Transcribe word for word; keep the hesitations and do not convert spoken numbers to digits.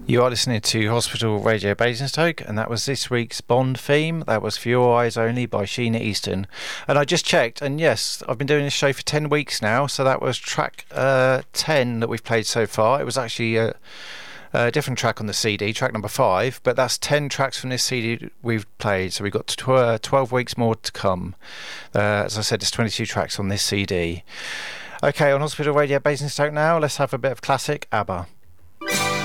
You are listening to Hospital Radio Basingstoke, and that was this week's Bond theme. That was For Your Eyes Only by Sheena Easton. And I just checked, and yes, I've been doing this show for ten weeks now, so that was track uh, ten that we've played so far. It was actually a, a different track on the C D, track number five, but that's ten tracks from this C D we've played, so we've got tw- uh, twelve weeks more to come. Uh, as I said, there's twenty-two tracks on this C D. Okay, on Hospital Radio Basingstoke now, let's have a bit of classic ABBA.